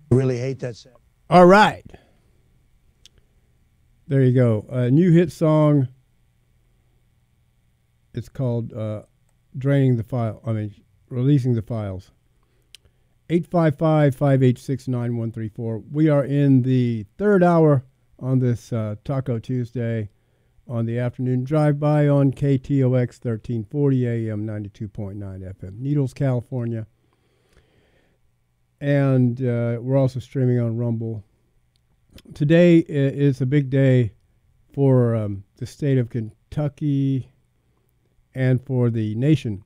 Really hate that sound. All right. There you go. A new hit song. It's called Draining the File. Releasing the Files. 855-586-9134. We are in the third hour on this Taco Tuesday on the afternoon drive-by on KTOX 1340 AM 92.9 FM, Needles, California. And we're also streaming on Rumble. Today is a big day for the state of Kentucky and for the nation.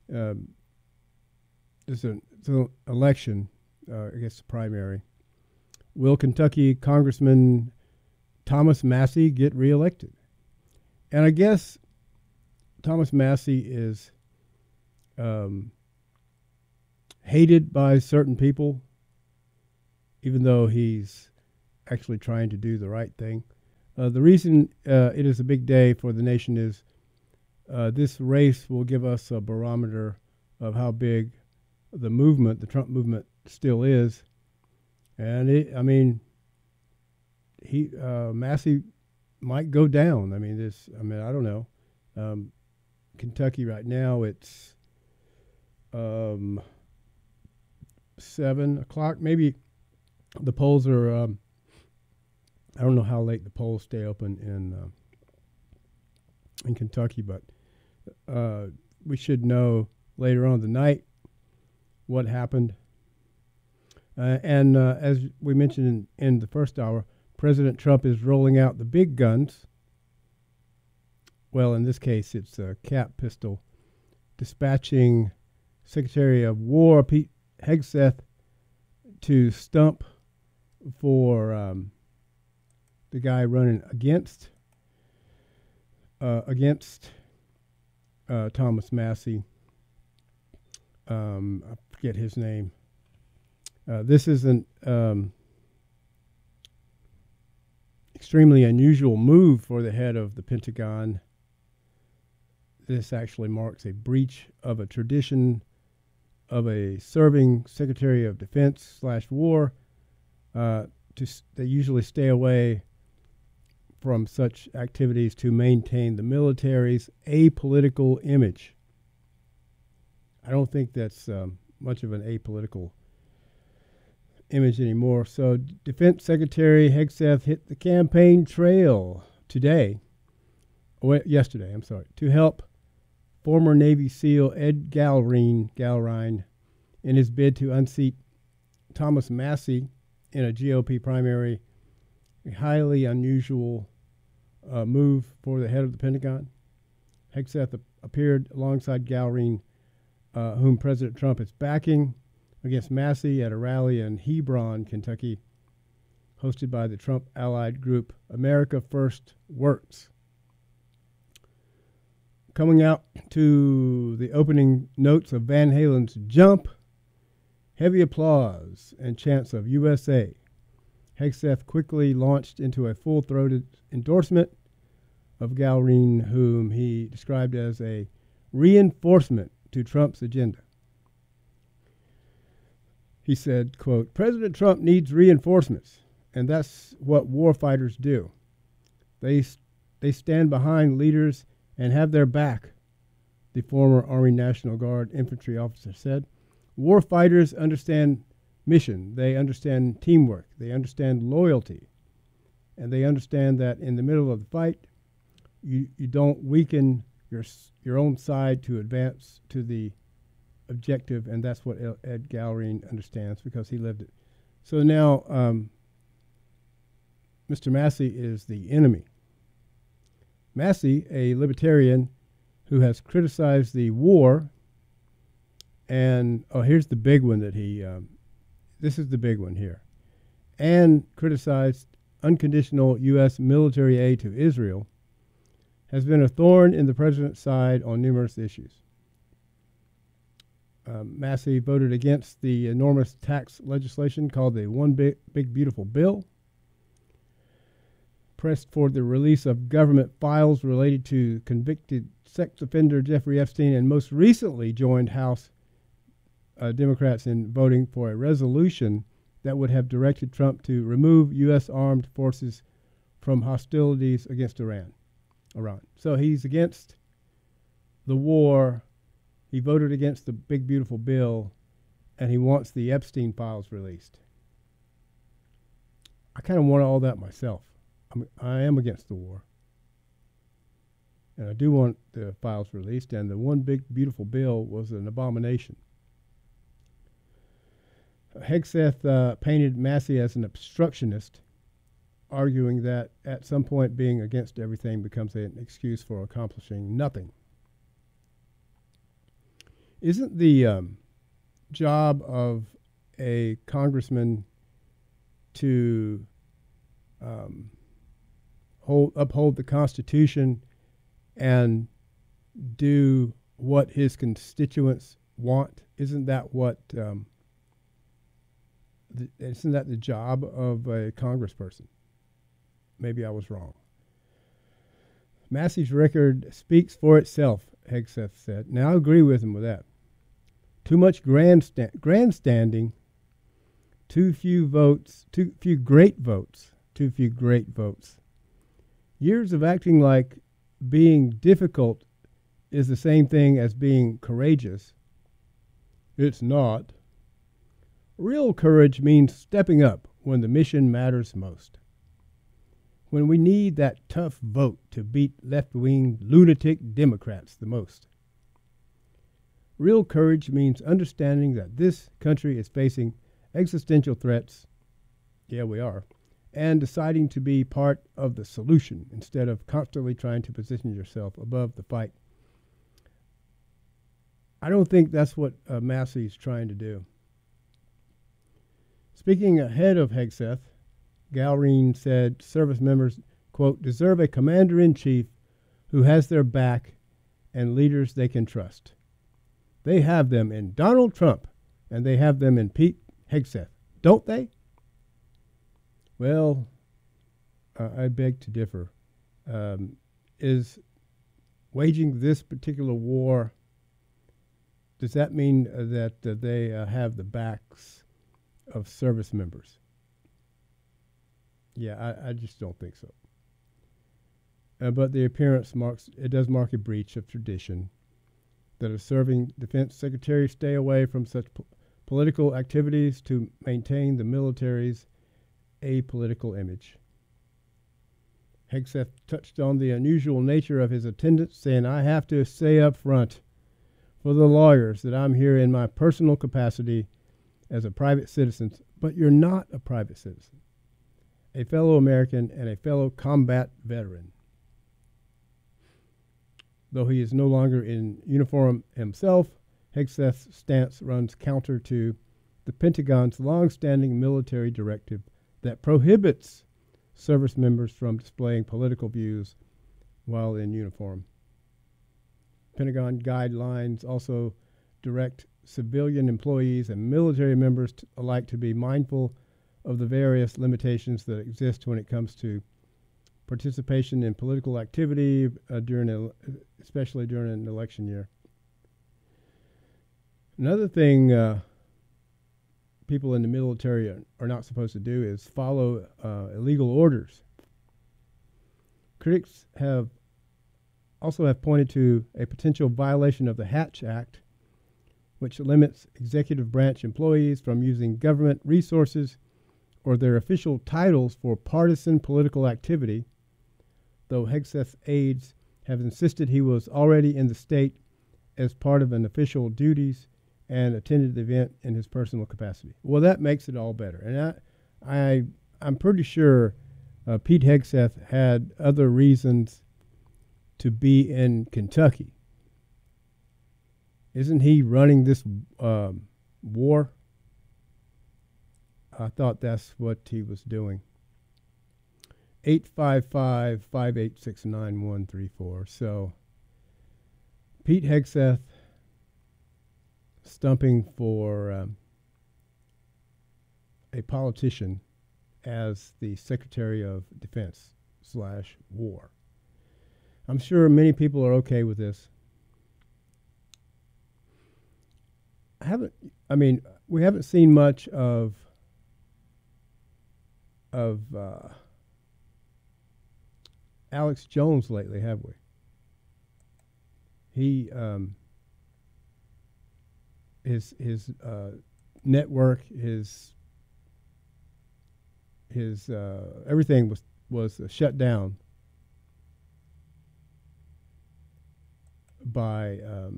There's an election, I guess the primary. Will Kentucky Congressman Thomas Massie get reelected? And I guess Thomas Massie is hated by certain people, even though he's actually trying to do the right thing. The reason it is a big day for the nation is this race will give us a barometer of how big the Trump movement still is. And Massie might go down. I don't know. Kentucky right now, it's 7 o'clock. Maybe the polls are, I don't know how late the polls stay open in Kentucky, but we should know later on the night what happened. And as we mentioned in the first hour, President Trump is rolling out the big guns. Well, in this case, it's a cap pistol, dispatching Secretary of War Pete Hegseth to stump for the guy running against Thomas Massie. I forget his name. This is an extremely unusual move for the head of the Pentagon. This actually marks a breach of a tradition of a serving Secretary of Defense / War. They usually stay away from such activities to maintain the military's apolitical image. I don't think that's much of an apolitical image anymore. So Defense Secretary Hegseth hit the campaign trail yesterday, to help former Navy SEAL Ed Galrine in his bid to unseat Thomas Massie in a GOP primary. A highly unusual move for the head of the Pentagon. Hegseth appeared alongside Galrine, whom President Trump is backing, against Massie at a rally in Hebron, Kentucky, hosted by the Trump allied group America First Works. Coming out to the opening notes of Van Halen's Jump, heavy applause and chants of USA. Hegseth quickly launched into a full-throated endorsement of Galrine, whom he described as a reinforcement to Trump's agenda. He said, quote, "President Trump needs reinforcements, and that's what warfighters do. They stand behind leaders and have their back," the former Army National Guard infantry officer said. Warfighters understand mission. They understand teamwork. They understand loyalty. And they understand that in the middle of the fight, you don't weaken your own side to advance to the objective, and that's what Ed Galrine understands because he lived it. So now Mr. Massie is the enemy. Massie, a libertarian who has criticized the war, and here's the big one that this is the big one here, and criticized unconditional U.S. military aid to Israel, has been a thorn in the president's side on numerous issues. Massie voted against the enormous tax legislation called the One Big Beautiful Bill, pressed for the release of government files related to convicted sex offender Jeffrey Epstein, and most recently joined House Democrats in voting for a resolution that would have directed Trump to remove U.S. armed forces from hostilities against Iran. So he's against the war. He voted against the big, beautiful bill, and he wants the Epstein files released. I kind of want all that myself. I am against the war. And I do want the files released, and the one big, beautiful bill was an abomination. Hegseth painted Massey as an obstructionist, arguing that at some point being against everything becomes an excuse for accomplishing nothing. Isn't the job of a congressman to uphold the Constitution and do what his constituents want? Isn't that what? Isn't that the job of a congressperson? Maybe I was wrong. Massey's record speaks for itself, Hegseth said. Now I agree with him with that. Too much grandstanding, too few votes, too few great votes. Years of acting like being difficult is the same thing as being courageous. It's not. Real courage means stepping up when the mission matters most. When we need that tough vote to beat left-wing lunatic Democrats the most. Real courage means understanding that this country is facing existential threats, yeah, we are, and deciding to be part of the solution instead of constantly trying to position yourself above the fight. I don't think that's what Massey's trying to do. Speaking ahead of Hegseth, Galreen said service members, quote, deserve a commander-in-chief who has their back and leaders they can trust. They have them in Donald Trump, and they have them in Pete Hegseth, don't they? Well, I beg to differ. Is waging this particular war, does that mean that they have the backs of service members? Yeah, I just don't think so. But the appearance does mark a breach of tradition that a serving defense secretary stay away from such political activities to maintain the military's apolitical image. Hegseth touched on the unusual nature of his attendance, saying, I have to say up front for the lawyers that I'm here in my personal capacity as a private citizen, but you're not a private citizen, a fellow American and a fellow combat veteran. Though he is no longer in uniform himself, Hegseth's stance runs counter to the Pentagon's long-standing military directive that prohibits service members from displaying political views while in uniform. Pentagon guidelines also direct civilian employees and military members alike to be mindful of the various limitations that exist when it comes to participation in political activity, especially during an election year. Another thing people in the military are not supposed to do is follow illegal orders. Critics have pointed to a potential violation of the Hatch Act, which limits executive branch employees from using government resources or their official titles for partisan political activity, though Hegseth's aides have insisted he was already in the state as part of an official duties and attended the event in his personal capacity. Well, that makes it all better. And I'm pretty sure Pete Hegseth had other reasons to be in Kentucky. Isn't he running this war? I thought that's what he was doing. 855-586-9134. So Pete Hegseth stumping for a politician as the Secretary of Defense / War. I'm sure many people are okay with this. We haven't seen much of of Alex Jones lately, have we? He his network, his everything was shut down by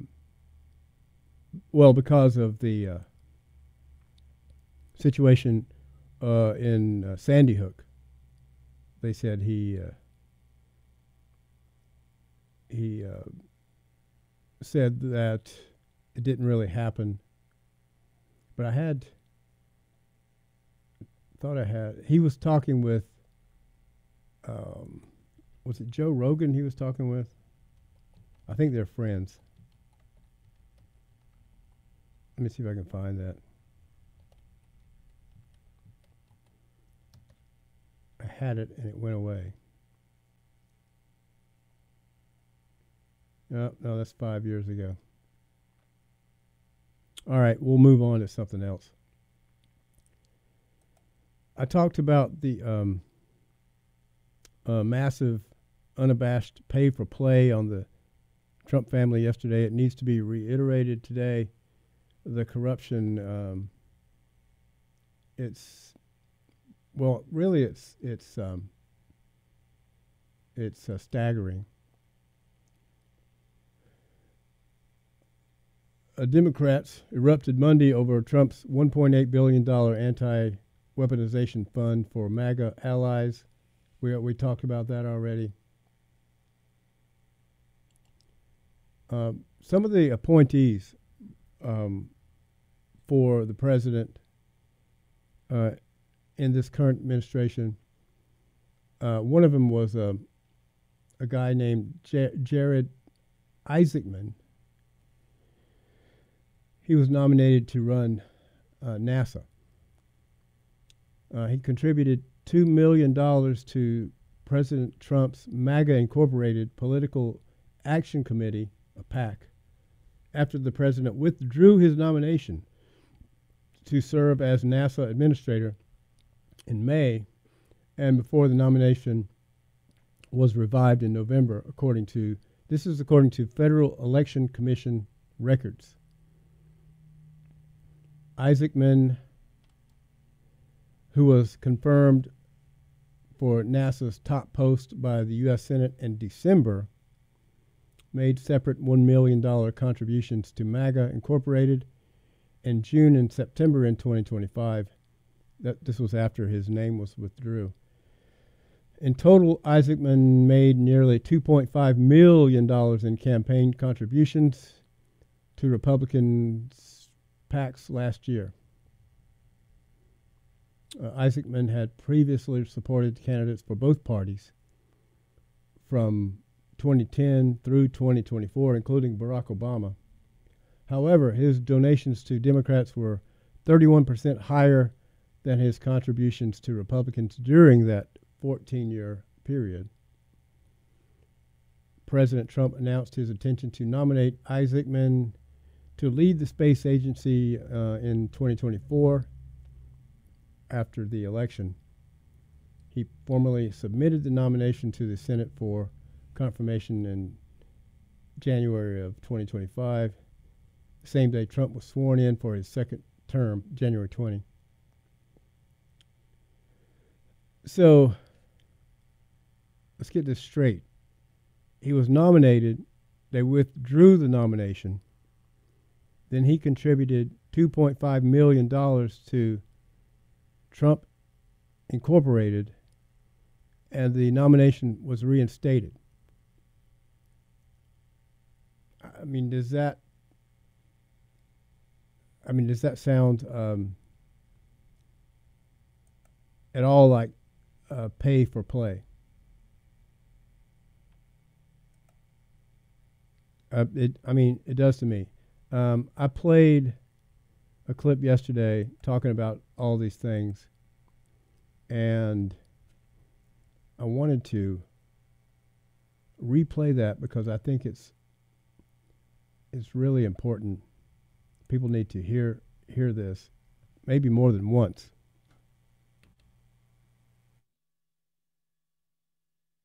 because of the situation in Sandy Hook. They said he said that it didn't really happen, but he was talking with was it Joe Rogan he was talking with? I think they're friends. Let me see if I can find that. I had it and it went away. No, that's 5 years ago. All right, we'll move on to something else. I talked about the massive, unabashed pay for play on the Trump family yesterday. It needs to be reiterated today. The corruption, it's staggering. Democrats erupted Monday over Trump's $1.8 billion anti-weaponization fund for MAGA allies. We talked about that already. Some of the appointees for the president in this current administration, one of them was a guy named Jared Isaacman. He was nominated to run NASA. He contributed $2 million to President Trump's MAGA Incorporated Political Action Committee, a PAC, after the president withdrew his nomination to serve as NASA administrator in May, and before the nomination was revived in November, according to Federal Election Commission records. Isaacman, who was confirmed for NASA's top post by the U.S. Senate in December, made separate $1 million contributions to MAGA Incorporated in June and September in 2025. This was after his name was withdrew. In total, Isaacman made nearly $2.5 million in campaign contributions to Republicans' PACs last year. Isaacman had previously supported candidates for both parties from 2010 through 2024, including Barack Obama. However, his donations to Democrats were 31% higher than his contributions to Republicans during that 14-year period. President Trump announced his intention to nominate Isaacman to lead the space agency in 2024 after the election. He formally submitted the nomination to the Senate for confirmation in January of 2025, the same day Trump was sworn in for his second term, January 20. So let's get this straight. He was nominated, they withdrew the nomination, then he contributed $2.5 million to Trump Incorporated, and the nomination was reinstated. I mean, does that sound at all like pay for play? It does to me. I played a clip yesterday talking about all these things, and I wanted to replay that because I think it's really important. People need to hear this, maybe more than once.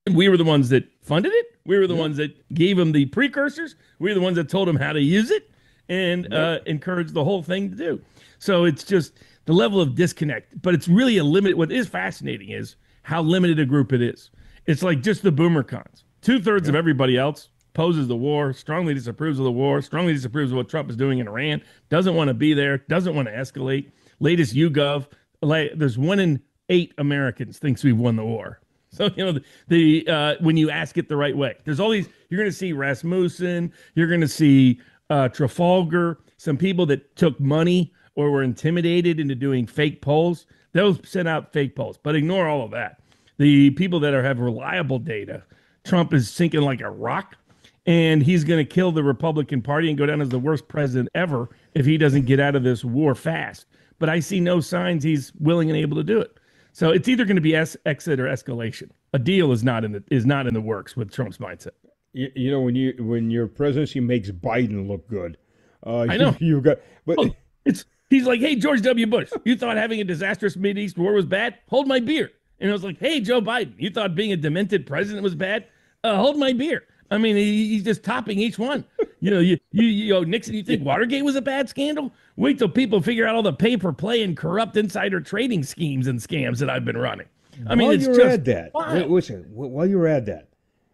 We were the ones that funded it. We were the ones that gave him the precursors. We were the ones that told him how to use it and encouraged the whole thing to do. So it's just the level of disconnect. But it's really a limit. What is fascinating is how limited a group it is. It's like just the boomer cons. Two-thirds of everybody else opposes the war, strongly disapproves of the war, strongly disapproves of what Trump is doing in Iran, doesn't want to be there, doesn't want to escalate. Latest YouGov, there's 1 in 8 Americans thinks we've won the war. So, when you ask it the right way, there's all these, you're going to see Rasmussen, you're going to see Trafalgar, some people that took money or were intimidated into doing fake polls. They'll send out fake polls, but ignore all of that. The people that have reliable data, Trump is sinking like a rock, and he's going to kill the Republican Party and go down as the worst president ever if he doesn't get out of this war fast. But I see no signs he's willing and able to do it. So it's either going to be exit or escalation. A deal is not in the works with Trump's mindset. When your presidency makes Biden look good, I know you've got. But he's like, hey, George W. Bush, you thought having a disastrous Mideast war was bad? Hold my beer. And it was like, hey, Joe Biden, you thought being a demented president was bad? Hold my beer. I mean, he's just topping each one. Nixon, you think Watergate was a bad scandal? Wait till people figure out all the pay-for-play and corrupt insider trading schemes and scams that I've been running. I mean, it's just at that. Listen, while you're at that,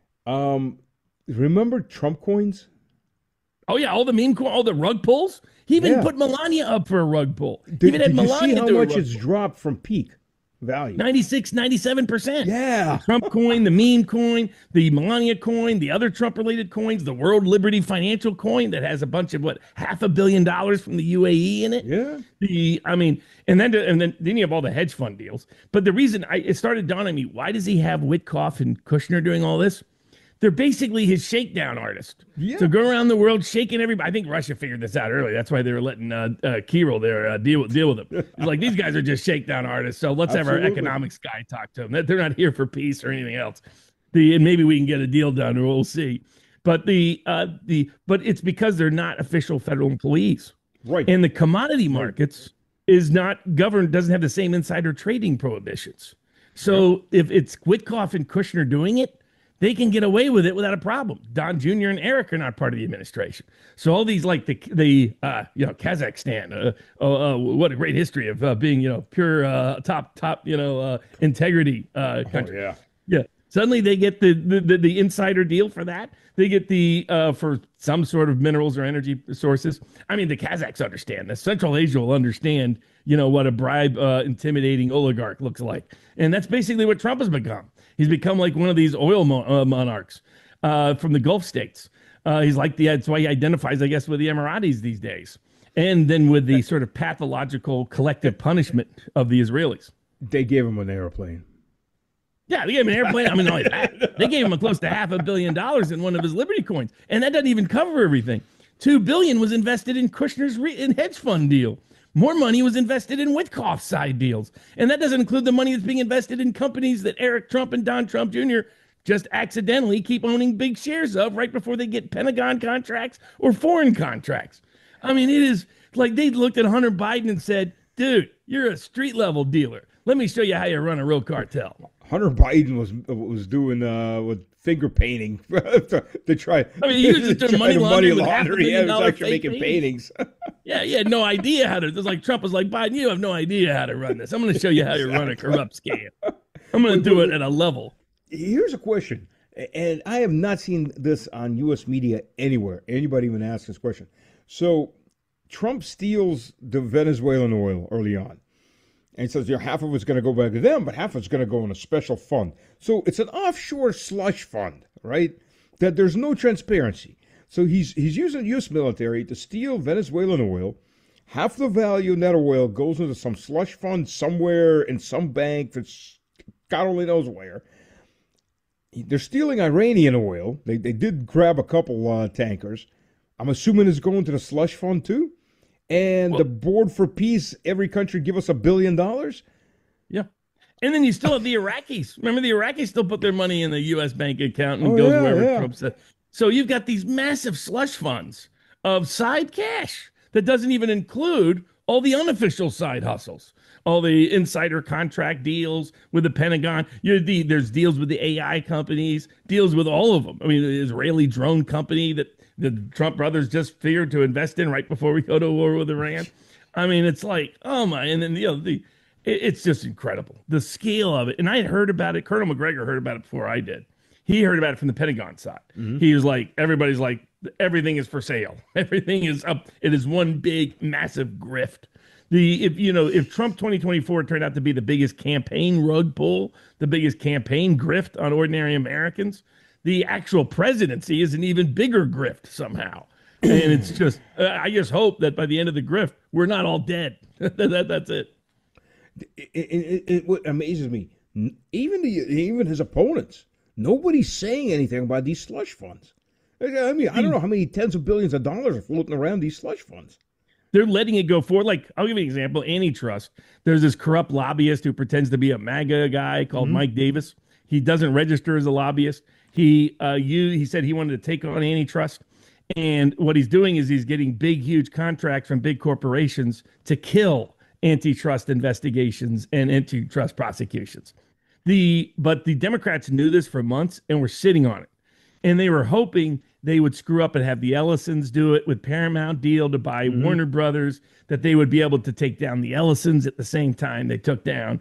remember Trump coins? Oh yeah, all the meme coin, all the rug pulls. He even put Melania up for a rug pull. Did you see how much it's dropped from peak value? 96, 97%. Yeah. The Trump coin, the meme coin, the Melania coin, the other Trump-related coins, the World Liberty Financial coin that has a bunch of $500 million from the UAE in it. Yeah. And then you have all the hedge fund deals. But the reason it started dawning on me, why does he have Witkoff and Kushner doing all this? They're basically his shakedown artist. Yeah. So go around the world shaking everybody. I think Russia figured this out early. That's why they were letting Kirill there deal with them. It's like, these guys are just shakedown artists. So let's have our economics guy talk to them. They're not here for peace or anything else. And maybe we can get a deal done, or we'll see. But but it's because they're not official federal employees. Right. And the commodity markets is not governed, doesn't have the same insider trading prohibitions. So if it's Witkoff and Kushner doing it, they can get away with it without a problem. Don Jr. and Eric are not part of the administration. So all these, like Kazakhstan, what a great history of being, pure top integrity country. Oh, yeah. Yeah. Suddenly they get the insider deal for that. They get for some sort of minerals or energy sources. I mean, the Kazakhs understand this. Central Asia will understand, what a bribe intimidating oligarch looks like. And that's basically what Trump has become. He's become like one of these oil monarchs from the Gulf states. He's like that's why he identifies, I guess, with the Emiratis these days. And then with the sort of pathological collective punishment of the Israelis. They gave him an airplane. Yeah, they gave him an airplane. I mean, not only that, they gave him close to $500 million in one of his Liberty coins. And that doesn't even cover everything. $2 billion was invested in Kushner's hedge fund deal. More money was invested in Witkoff's side deals. And that doesn't include the money that's being invested in companies that Eric Trump and Don Trump Jr. just accidentally keep owning big shares of right before they get Pentagon contracts or foreign contracts. I mean, it is like they looked at Hunter Biden and said, dude, you're a street level dealer. Let me show you how you run a real cartel. Hunter Biden was doing with finger painting to try. I mean, he was just doing money laundering. He was actually making paintings. Yeah, he had no idea how to. It's like Trump was like, Biden, you have no idea how to run this. I'm going to show you how to run a corrupt scam. I'm going to do it at a level. Here's a question, and I have not seen this on U.S. media anywhere. Anybody even ask this question? So, Trump steals the Venezuelan oil early on. And says, half of it's going to go back to them, but half of it's going to go in a special fund. So it's an offshore slush fund, right? That there's no transparency. So he's using the U.S. military to steal Venezuelan oil. Half the value of that oil goes into some slush fund somewhere in some bank that's God only knows where. They're stealing Iranian oil. They did grab a couple tankers. I'm assuming it's going to the slush fund too. And the Board for Peace, every country give us $1 billion? Yeah. And then you still have the Iraqis. Remember, the Iraqis still put their money in the U.S. bank account and goes wherever Trump said. So you've got these massive slush funds of side cash that doesn't even include all the unofficial side hustles, all the insider contract deals with the Pentagon. There's deals with the AI companies, deals with all of them. I mean, the Israeli drone company that the Trump brothers just figured to invest in right before we go to war with Iran. I mean, it's like, oh my, and then it's just incredible, the scale of it. And I had heard about it. Colonel McGregor heard about it before I did. He heard about it from the Pentagon side. He was like, everybody's like, everything is for sale. Everything is up. It is one big, massive grift. If Trump 2024 turned out to be the biggest campaign rug pull, the biggest campaign grift on ordinary Americans, the actual presidency is an even bigger grift somehow. And it's just, I just hope that by the end of the grift, we're not all dead. That's it. What amazes me, even his opponents, nobody's saying anything about these slush funds. I mean, I don't know how many tens of billions of dollars are floating around these slush funds. They're letting it go forward. Like, I'll give you an example. Antitrust. There's this corrupt lobbyist who pretends to be a MAGA guy called Mike Davis. He doesn't register as a lobbyist. He said he wanted to take on antitrust. And what he's doing is he's getting big, huge contracts from big corporations to kill antitrust investigations and antitrust prosecutions. But the Democrats knew this for months and were sitting on it. And they were hoping they would screw up and have the Ellisons do it with Paramount deal to buy Warner Brothers, that they would be able to take down the Ellisons at the same time they took down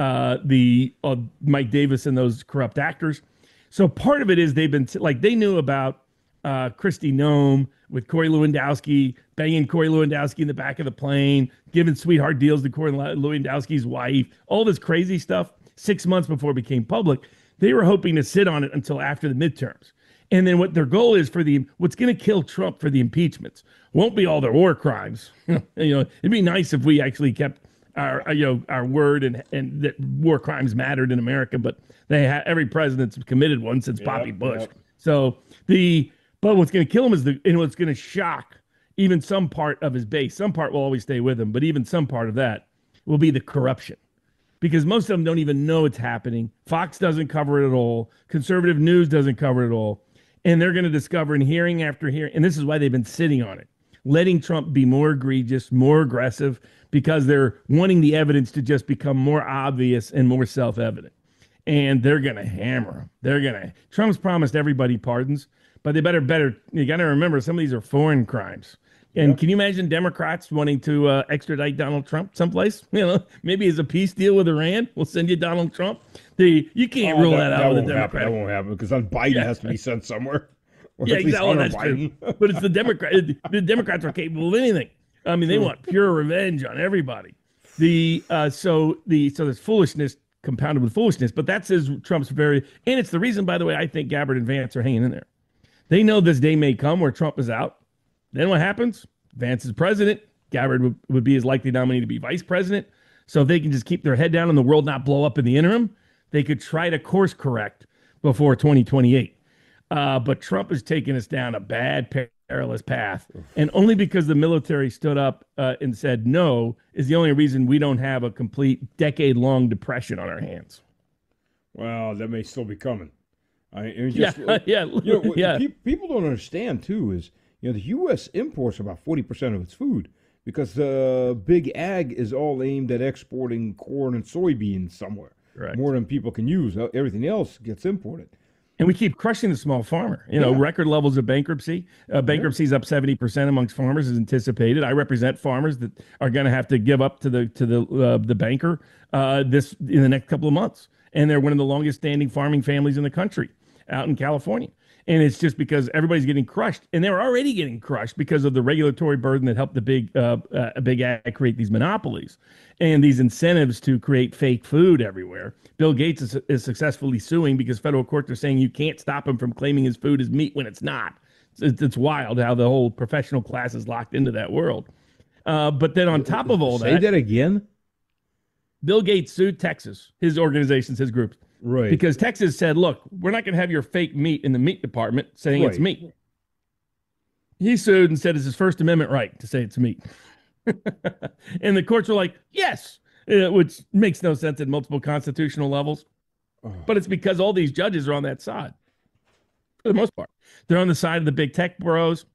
Mike Davis and those corrupt actors. So part of it is they've been they knew about Kristi Noem with Corey Lewandowski, banging Corey Lewandowski in the back of the plane, giving sweetheart deals to Corey Lewandowski's wife, all this crazy stuff 6 months before it became public. They were hoping to sit on it until after the midterms. And then what their goal is for what's going to kill Trump for the impeachments won't be all their war crimes. It'd be nice if we actually kept our word and that war crimes mattered in America, but every president's committed one since Bobby Bush. Yep. So but what's going to kill him is what's going to shock even some part of his base. Some part will always stay with him, but even some part of that will be the corruption. Because most of them don't even know it's happening. Fox doesn't cover it at all. Conservative news doesn't cover it at all. And they're going to discover in hearing after hearing, and this is why they've been sitting on it, letting Trump be more egregious, more aggressive, because they're wanting the evidence to just become more obvious and more self-evident. And they're going to hammer him. Trump's promised everybody pardons, but they better, you got to remember, some of these are foreign crimes. And can you imagine Democrats wanting to extradite Donald Trump someplace? Maybe as a peace deal with Iran, we'll send you Donald Trump. You can't rule that out with the Democrats. That won't happen because Biden has to be sent somewhere. Yeah, exactly. That's true. But it's the Democrats. The Democrats are capable of anything. I mean, they want pure revenge on everybody. So there's foolishness compounded with foolishness. But that's Trump's and it's the reason, by the way, I think Gabbard and Vance are hanging in there. They know this day may come where Trump is out. Then what happens? Vance is president. Gabbard would be his likely nominee to be vice president. So if they can just keep their head down and the world not blow up in the interim, they could try to course correct before 2028. But Trump has taken us down a bad, perilous path. And only because the military stood up and said no is the only reason we don't have a complete decade-long depression on our hands. Well, that may still be coming. People don't understand, too, is the U.S. imports about 40% of its food because big ag is all aimed at exporting corn and soybeans somewhere. Right. More than people can use. Everything else gets imported. And we keep crushing the small farmer. Record levels of bankruptcy. Bankruptcy is up 70% amongst farmers as anticipated. I represent farmers that are going to have to give up to the banker in the next couple of months. And they're one of the longest standing farming families in the country out in California. And it's just because everybody's getting crushed, and they're already getting crushed because of the regulatory burden that helped the big ag create these monopolies and these incentives to create fake food everywhere. Bill Gates is successfully suing because federal courts are saying you can't stop him from claiming his food is meat when it's not. It's wild how the whole professional class is locked into that world. But then on top of all that, say that again. Bill Gates sued Texas, his organizations, his groups. Right. Because Texas said, look, we're not going to have your fake meat in the meat department saying it's meat. He sued and said it's his First Amendment right to say it's meat. And the courts were like, yes, which makes no sense at multiple constitutional levels. But it's because all these judges are on that side. For the most part. They're on the side of the big tech bros.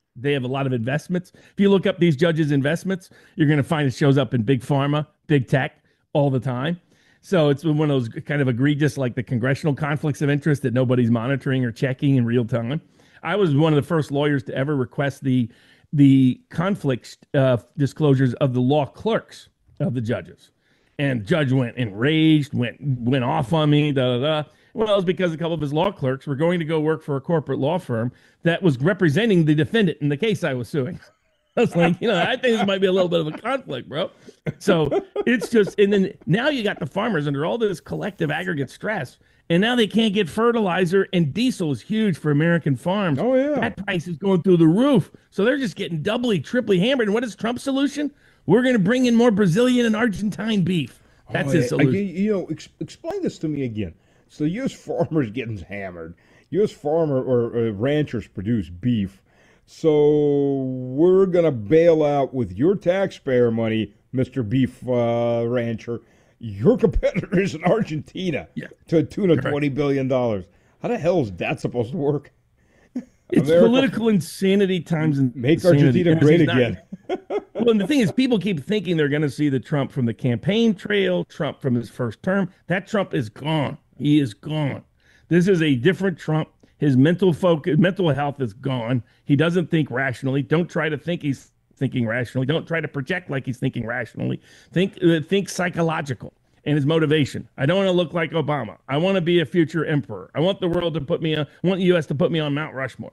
They have a lot of investments. If you look up these judges' investments, you're going to find it shows up in big pharma, big tech all the time. So it's one of those kind of egregious, like the congressional conflicts of interest that nobody's monitoring or checking in real time. I was one of the first lawyers to ever request the conflicts disclosures of the law clerks of the judges. And the judge went enraged, went off on me, Well, it was because a couple of his law clerks were going to go work for a corporate law firm that was representing the defendant in the case I was suing. I was like, I think this might be a little bit of a conflict, bro. So it's just, and then now you got the farmers under all this collective aggregate stress, and now they can't get fertilizer, and diesel is huge for American farms. Oh, yeah. That price is going through the roof. So they're just getting doubly, triply hammered. And what is Trump's solution? We're going to bring in more Brazilian and Argentine beef. That's his solution. Explain this to me again. So U.S. farmers getting hammered. U.S. farmer or ranchers produce beef. So we're going to bail out with your taxpayer money, Mr. Beef Rancher. Your competitor is in Argentina to a tune of $20 billion. How the hell is that supposed to work? It's political insanity times Make Argentina great again. Well, and the thing is, people keep thinking they're going to see the Trump from the campaign trail, Trump from his first term. That Trump is gone. He is gone. This is a different Trump. His mental health is gone. He doesn't think rationally. Don't try to think he's thinking rationally. Don't try to project like he's thinking rationally. Think psychological. And his motivation. I don't want to look like Obama. I want to be a future emperor. I want the world to put me on. I want the U.S. to put me on Mount Rushmore.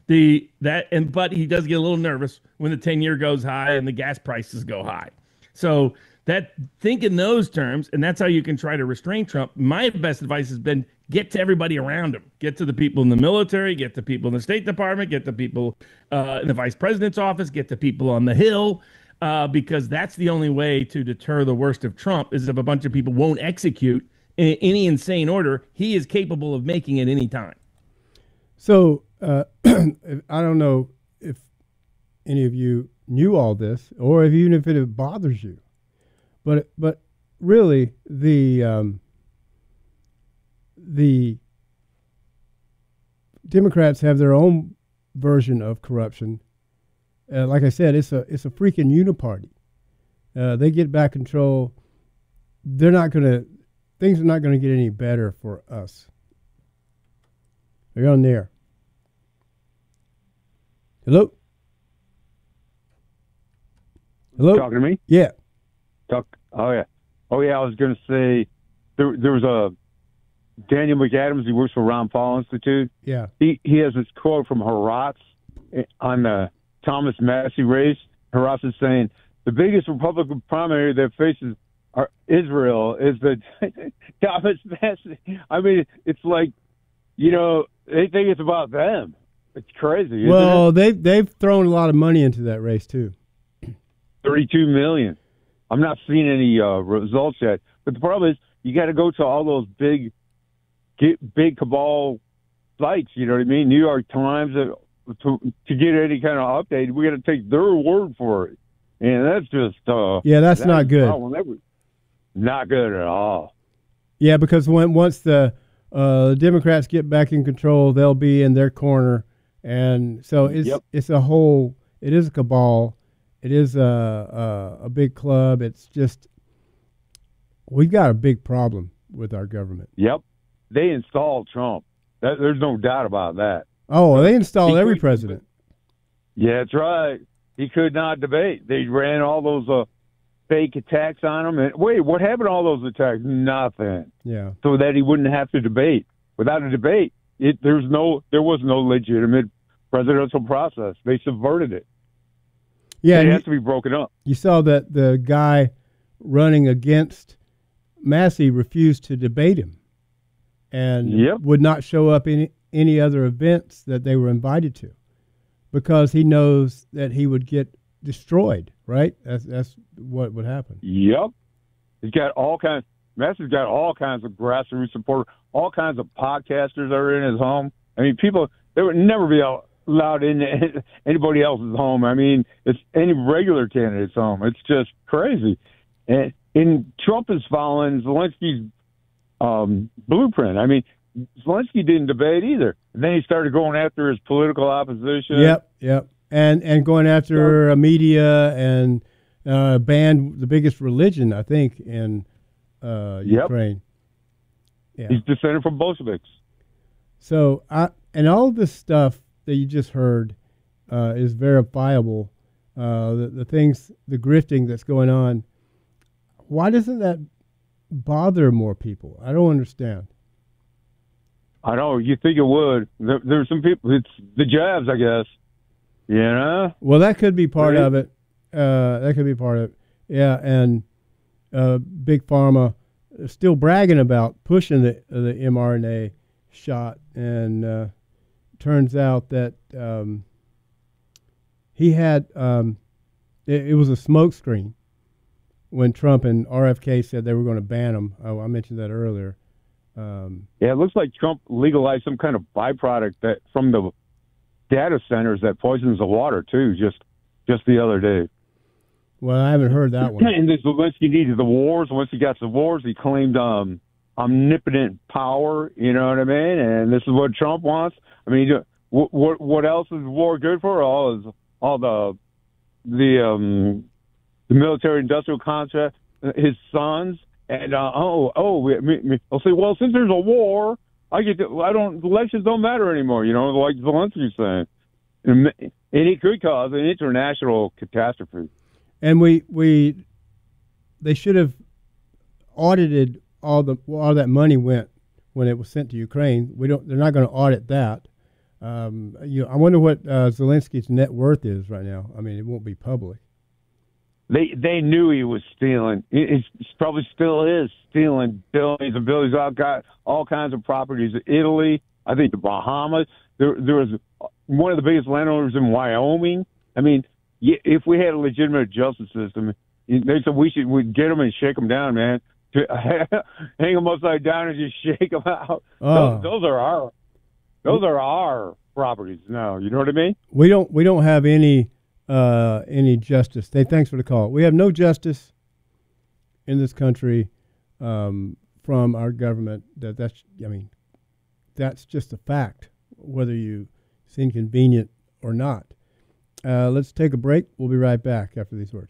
But he does get a little nervous when the 10-year goes high and the gas prices go high. So think in those terms, and that's how you can try to restrain Trump. My best advice has been get to everybody around him. Get to the people in the military, get to people in the State Department, get to people in the vice president's office, get to people on the Hill, because that's the only way to deter the worst of Trump is if a bunch of people won't execute in any insane order he is capable of making at any time. So I don't know if any of you knew all this, or even if it bothers you, but really the Democrats have their own version of corruption. Like I said, it's a freaking uniparty. They get back control. Things are not gonna get any better for us. They're on there. Hello? Hello? Talking to me? Yeah. Oh, yeah. I was going to say there was a Daniel McAdams. He works for Ron Paul Institute. Yeah. He has this quote from Horaz on the Thomas Massey race. Horaz is saying the biggest Republican primary that faces Israel is the Thomas Massey. I mean, it's like, they think it's about them. It's crazy. Well, they've thrown a lot of money into that race too. $32 million. I'm not seeing any results yet. But the problem is, you got to go to all those big cabal sites. You know what I mean? New York Times to get any kind of update. We got to take their word for it, and that's just that's not good. Not good at all. Yeah, because once the Democrats get back in control, they'll be in their corner. And so it's a whole. It is a cabal. It is a big club. It's just we've got a big problem with our government. Yep, they installed Trump. There's no doubt about that. Oh, they installed every president. Yeah, that's right. He could not debate. They ran all those fake attacks on him. And wait, what happened to all those attacks? Nothing. Yeah. So that he wouldn't have to debate. Without a debate, there was no legitimate presidential process. They subverted it. Yeah, it has to be broken up. You saw that the guy running against Massey refused to debate him, and would not show up in any other events that they were invited to, because he knows that he would get destroyed. Right? That's what would happen. Yep. He's got all kinds. Massey's got all kinds of grassroots support. All kinds of podcasters are in his home. I mean, they would never be allowed in anybody else's home. I mean, it's any regular candidate's home. It's just crazy. And Trump is following Zelensky's blueprint. I mean, Zelensky didn't debate either. And then he started going after his political opposition. Yep. and going after media and banned the biggest religion, I think, in Ukraine. Yeah. He's descended from Bolsheviks. So, and all of this stuff that you just heard is verifiable. The things, the grifting that's going on. Why doesn't that bother more people? I don't understand. I know. You think it would. There's some people. It's the jabs, I guess. You know? Well, that could be part of it. That could be part of it. Yeah, and Big Pharma is still bragging about pushing the mRNA shot, and turns out that he had it was a smokescreen when Trump and RFK said they were going to ban them. Oh, I mentioned that earlier. Yeah, it looks like Trump legalized some kind of byproduct that from the data centers that poisons the water too. Just the other day. Well, I haven't heard that one. And this Zelensky needed the wars. Once he got the wars, he claimed omnipotent power. You know what I mean? And this is what Trump wants. I mean, what else is war good for? All the military industrial contract, his sons. And I'll say, well, since there's a war, elections don't matter anymore, you know, like Zelensky's saying, and it could cause an international catastrophe. And they should have audited all that money went when it was sent to Ukraine. They're not going to audit that. I wonder what Zelensky's net worth is right now. I mean, it won't be public. They knew he was stealing. He probably still is stealing billions and billions. I've got all kinds of properties in Italy. I think the Bahamas. There was one of the biggest landowners in Wyoming. I mean, if we had a legitimate justice system, they said we'd get them and shake them down, man. Hang them upside down and just shake them out. Oh. Those are our properties now. You know what I mean? We don't have any justice. Thanks for the call. We have no justice in this country from our government. That's just a fact, whether you it's inconvenient or not. Let's take a break. We'll be right back after these words.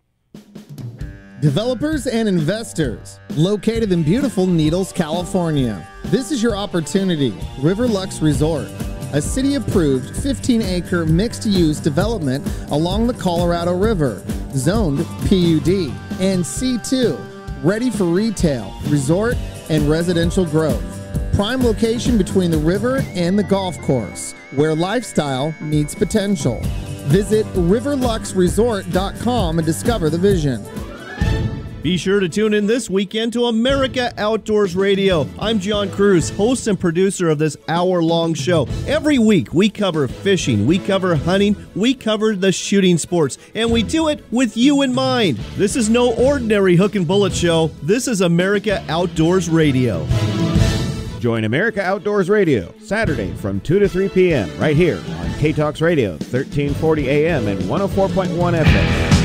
Developers and investors located in beautiful Needles, California. This is your opportunity. Riverlux Resort, a city-approved 15-acre mixed-use development along the Colorado River, zoned PUD and C2, ready for retail, resort, and residential growth. Prime location between the river and the golf course, where lifestyle meets potential. Visit riverluxresort.com and discover the vision. Be sure to tune in this weekend to America Outdoors Radio. I'm John Cruz, host and producer of this hour-long show. Every week, we cover fishing, we cover hunting, we cover the shooting sports, and we do it with you in mind. This is no ordinary hook and bullet show. This is America Outdoors Radio. Join America Outdoors Radio Saturday from 2 to 3 p.m. right here on K-Talks Radio, 1340 AM and 104.1 FM.